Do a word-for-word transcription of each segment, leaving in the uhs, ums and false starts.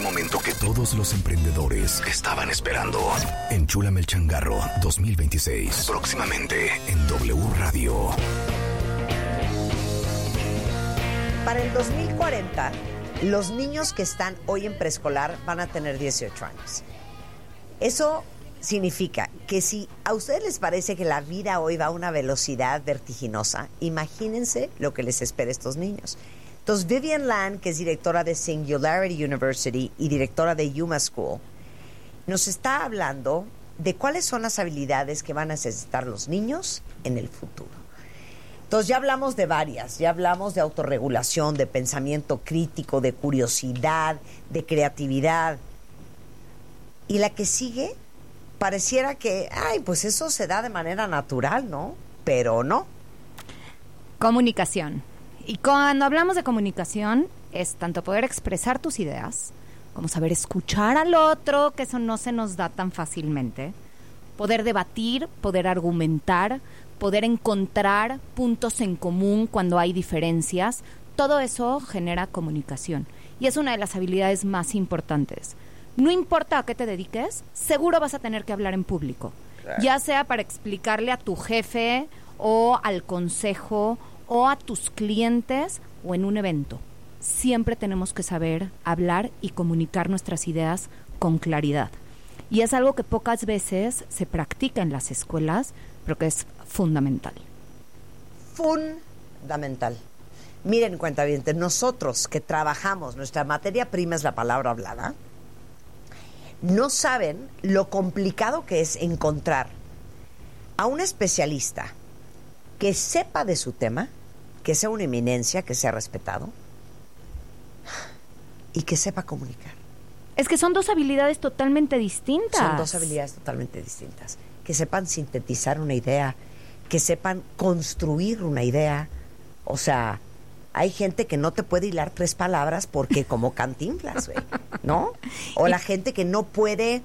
momento que todos los emprendedores estaban esperando. Enchúlame el changarro dos mil veintiséis. Próximamente en W Radio. Para el dos mil cuarenta, los niños que están hoy en preescolar van a tener dieciocho años. Eso significa que si a ustedes les parece que la vida hoy va a una velocidad vertiginosa, imagínense lo que les espera a estos niños. Entonces, Vivian Lan, que es directora de Singularity University y directora de Yuma School, nos está hablando de cuáles son las habilidades que van a necesitar los niños en el futuro. Entonces, ya hablamos de varias, ya hablamos de autorregulación, de pensamiento crítico, de curiosidad, de creatividad. Y la que sigue, pareciera que, ay, pues eso se da de manera natural, ¿no? Pero no. Comunicación. Y cuando hablamos de comunicación, es tanto poder expresar tus ideas, como saber escuchar al otro, que eso no se nos da tan fácilmente, poder debatir, poder argumentar, poder encontrar puntos en común cuando hay diferencias. Todo eso genera comunicación. Y es una de las habilidades más importantes. No importa a qué te dediques, seguro vas a tener que hablar en público. Claro. Ya sea para explicarle a tu jefe o al consejo o a tus clientes o en un evento. Siempre tenemos que saber hablar y comunicar nuestras ideas con claridad. Y es algo que pocas veces se practica en las escuelas, pero que es fundamental. Fundamental. Miren, cuentavientes, nosotros que trabajamos, nuestra materia prima es la palabra hablada, no saben lo complicado que es encontrar a un especialista que sepa de su tema, que sea una eminencia, que sea respetado y que sepa comunicar. Es que son dos habilidades totalmente distintas. Son dos habilidades totalmente distintas. Que sepan sintetizar una idea, que sepan construir una idea. O sea, hay gente que no te puede hilar tres palabras porque como Cantinflas, güey, ¿no? O la gente que no puede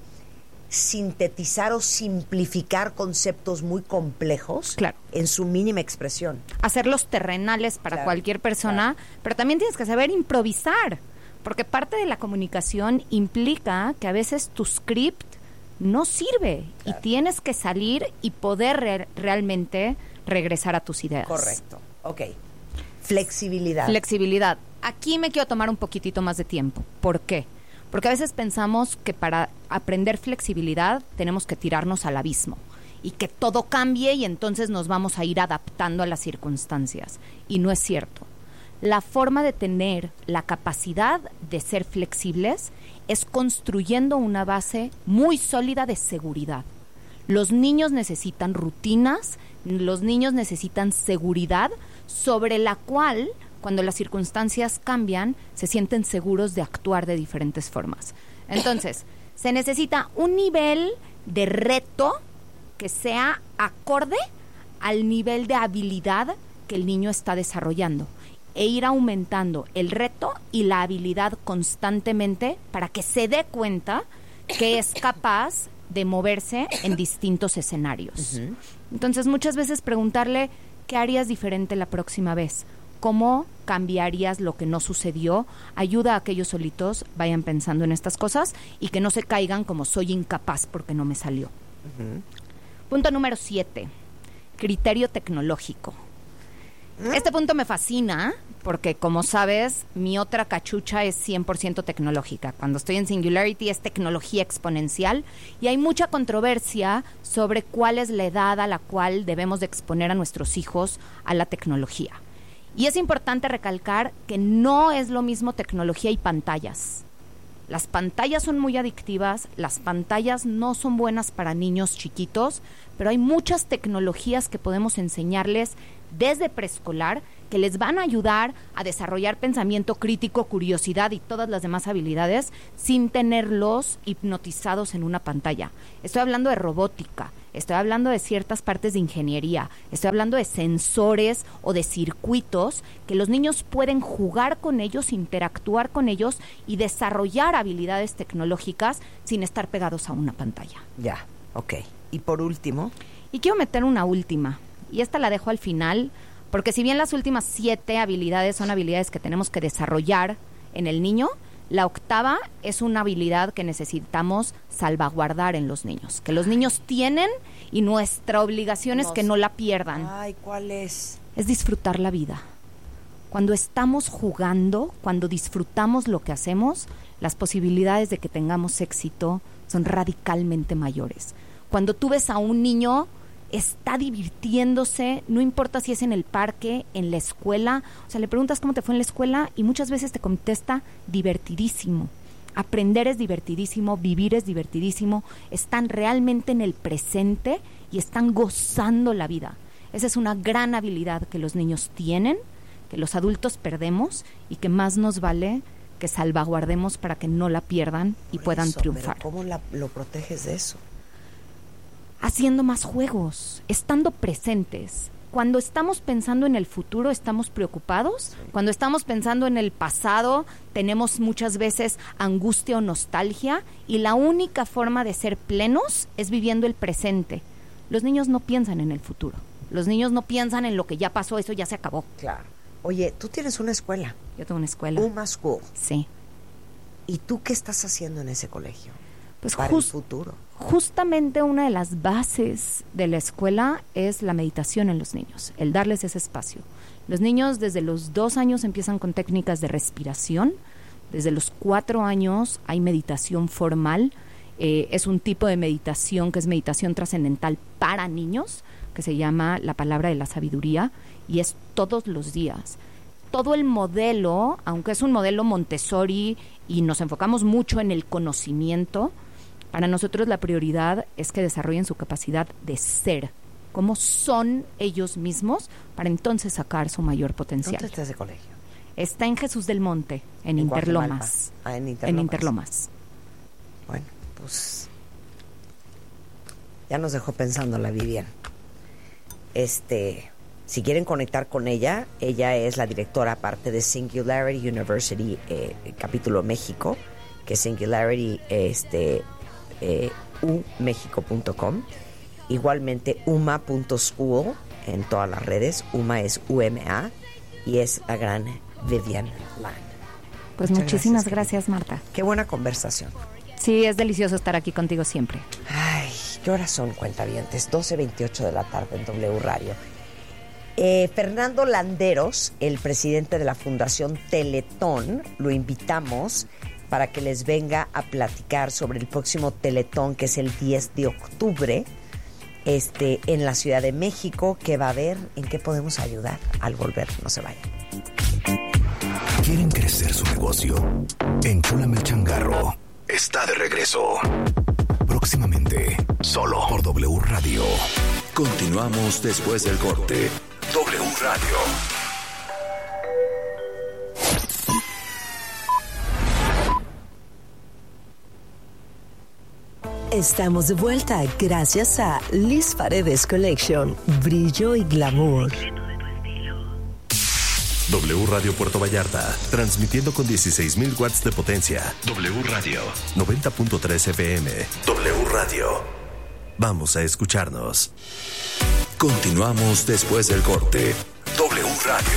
sintetizar o simplificar conceptos muy complejos, claro, en su mínima expresión. Hacerlos terrenales para claro, cualquier persona, claro. Pero también tienes que saber improvisar, porque parte de la comunicación implica que a veces tu script no sirve, claro, y tienes que salir y poder re- realmente regresar a tus ideas. Correcto, ok. Flexibilidad. Flexibilidad. Aquí me quiero tomar un poquitito más de tiempo. ¿Por qué? Porque a veces pensamos que para aprender flexibilidad tenemos que tirarnos al abismo y que todo cambie y entonces nos vamos a ir adaptando a las circunstancias. Y no es cierto. La forma de tener la capacidad de ser flexibles es construyendo una base muy sólida de seguridad. Los niños necesitan rutinas, los niños necesitan seguridad sobre la cual, cuando las circunstancias cambian, se sienten seguros de actuar de diferentes formas. Entonces, se necesita un nivel de reto que sea acorde al nivel de habilidad que el niño está desarrollando e ir aumentando el reto y la habilidad constantemente para que se dé cuenta que es capaz de moverse en distintos escenarios. Uh-huh. Entonces, muchas veces preguntarle, ¿qué harías diferente la próxima vez? ¿Cómo cambiarías lo que no sucedió? Ayuda a que ellos solitos vayan pensando en estas cosas y que no se caigan como soy incapaz porque no me salió. Uh-huh. Punto número siete, criterio tecnológico. Este punto me fascina porque, como sabes, mi otra cachucha es cien por ciento tecnológica. Cuando estoy en Singularity es tecnología exponencial y hay mucha controversia sobre cuál es la edad a la cual debemos de exponer a nuestros hijos a la tecnología. Y es importante recalcar que no es lo mismo tecnología y pantallas. Las pantallas son muy adictivas, las pantallas no son buenas para niños chiquitos, pero hay muchas tecnologías que podemos enseñarles desde preescolar que les van a ayudar a desarrollar pensamiento crítico, curiosidad y todas las demás habilidades sin tenerlos hipnotizados en una pantalla. Estoy hablando de robótica, estoy hablando de ciertas partes de ingeniería, estoy hablando de sensores o de circuitos que los niños pueden jugar con ellos, interactuar con ellos y desarrollar habilidades tecnológicas sin estar pegados a una pantalla. Ya, ok. Y por último... Y quiero meter una última, y esta la dejo al final, porque si bien las últimas siete habilidades son habilidades que tenemos que desarrollar en el niño, La octava es una habilidad que necesitamos salvaguardar en los niños, que los niños tienen y nuestra obligación es que no la pierdan. Ay, ¿cuál es? Es disfrutar la vida. Cuando estamos jugando, cuando disfrutamos lo que hacemos, las posibilidades de que tengamos éxito son radicalmente mayores. Cuando tú ves a un niño, está divirtiéndose, no importa si es en el parque, en la escuela, o sea, le preguntas cómo te fue en la escuela y muchas veces te contesta divertidísimo. Aprender es divertidísimo, vivir es divertidísimo, están realmente en el presente y están gozando la vida. Esa es una gran habilidad que los niños tienen, que los adultos perdemos y que más nos vale que salvaguardemos para que no la pierdan y Por puedan eso, triunfar. ¿pero cómo la, lo proteges de eso? Haciendo más juegos, estando presentes. Cuando estamos pensando en el futuro, estamos preocupados. Cuando estamos pensando en el pasado, tenemos muchas veces angustia o nostalgia. Y la única forma de ser plenos es viviendo el presente. Los niños no piensan en el futuro. Los niños no piensan en lo que ya pasó, eso ya se acabó. Claro. Oye, tú tienes una escuela. Yo tengo una escuela. Uma School. Sí. ¿Y tú qué estás haciendo en ese colegio? Pues para just, el futuro. Justamente una de las bases de la escuela es la meditación en los niños, el darles ese espacio. Los niños desde los dos años empiezan con técnicas de respiración. Desde los cuatro años hay meditación formal. Eh, es un tipo de meditación que es meditación trascendental para niños, que se llama la palabra de la sabiduría, y es todos los días. Todo el modelo, aunque es un modelo Montessori y nos enfocamos mucho en el conocimiento, para nosotros la prioridad es que desarrollen su capacidad de ser, cómo son ellos mismos, para entonces sacar su mayor potencial. ¿Dónde está ese colegio? Está en Jesús del Monte, en, en Interlomas. Ah, en Interlomas. En Interlomas. Bueno, pues ya nos dejó pensando la Vivian. Este, si quieren conectar con ella, ella es la directora aparte de Singularity University, eh, capítulo México, que es Singularity, este, eh, u mexico punto com. Igualmente uma punto school en todas las redes. Uma es U M A y es la gran Vivian Lan. Pues Muchas muchísimas gracias, gracias, Marta. Qué buena conversación. Sí, es delicioso estar aquí contigo siempre. Ay, ¿qué horas son, cuentavientes? doce veintiocho de la tarde en W Radio. Eh, Fernando Landeros, el presidente de la Fundación Teletón, lo invitamos para que les venga a platicar sobre el próximo Teletón, que es el diez de octubre, este, en la Ciudad de México, que va a ver en qué podemos ayudar al volver. No se vayan. ¿Quieren crecer su negocio? Enchúlame el changarro. Está de regreso. Próximamente, solo por W Radio. Continuamos después del corte. W Radio. Estamos de vuelta gracias a Liz Paredes Collection, brillo y glamour. W Radio Puerto Vallarta, transmitiendo con dieciséis mil watts de potencia. W Radio, noventa punto tres F M. W Radio. Vamos a escucharnos. Continuamos después del corte. W Radio.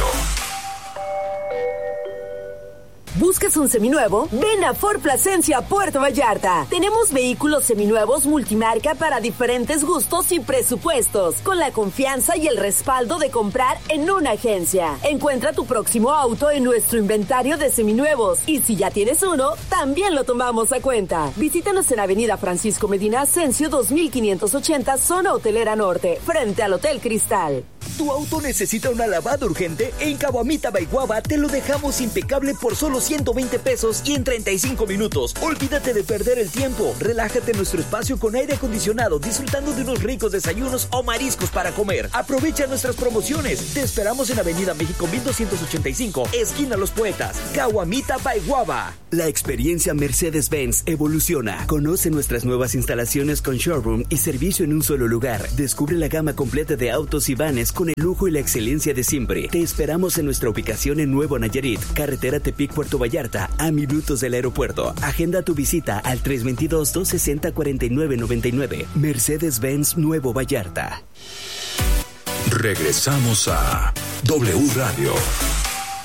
¿Buscas un seminuevo? Ven a Ford Plasencia, Puerto Vallarta. Tenemos vehículos seminuevos multimarca para diferentes gustos y presupuestos, con la confianza y el respaldo de comprar en una agencia. Encuentra tu próximo auto en nuestro inventario de seminuevos, y si ya tienes uno, también lo tomamos a cuenta. Visítanos en Avenida Francisco Medina Ascencio dos mil quinientos ochenta, zona hotelera norte, frente al Hotel Cristal. ¿Tu auto necesita una lavada urgente? En Caguamita Baiguaba te lo dejamos impecable por solo ciento veinte pesos y en treinta y cinco minutos. Olvídate de perder el tiempo. Relájate en nuestro espacio con aire acondicionado, disfrutando de unos ricos desayunos o mariscos para comer. Aprovecha nuestras promociones. Te esperamos en Avenida México mil doscientos ochenta y cinco, esquina Los Poetas, Caguamita Baiguaba. La experiencia Mercedes-Benz evoluciona. Conoce nuestras nuevas instalaciones con showroom y servicio en un solo lugar. Descubre la gama completa de autos y vanes con el lujo y la excelencia de siempre. Te esperamos en nuestra ubicación en Nuevo Nayarit, carretera Tepic Puerto Vallarta, a minutos del aeropuerto. Agenda tu visita al tres dos dos, dos seis cero, cuatro nueve nueve nueve. Mercedes-Benz Nuevo Vallarta. Regresamos a W Radio.